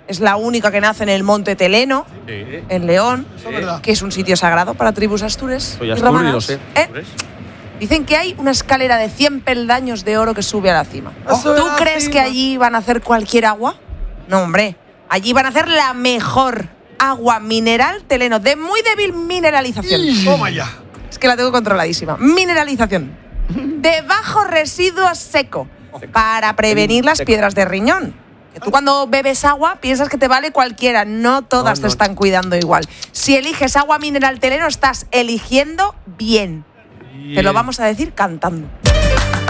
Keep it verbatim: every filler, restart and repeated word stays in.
es la única que nace en el Monte Teleno, Sí. en León, Eso es verdad. que es un sitio sagrado para tribus astures. Soy y Astur y romanas. lo sé. ¿Eh? ¿Ves? Dicen que hay una escalera de cien peldaños de oro que sube a la cima. Sube ¿Tú a la crees cima. que allí van a hacer cualquier agua? No, hombre. Allí van a hacer la mejor agua mineral teleno, de muy débil mineralización. Toma ya. Es que la tengo controladísima. Mineralización. De bajo residuo seco. Para prevenir las Seco. piedras de riñón. Que tú cuando bebes agua piensas que te vale cualquiera. No todas No, te no. están cuidando igual. Si eliges agua mineral teleno, estás eligiendo bien. Te lo vamos a decir cantando.